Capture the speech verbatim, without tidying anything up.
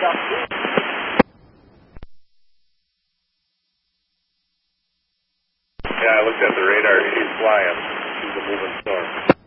Yeah, I looked at the radar. He's flying. He's a moving storm.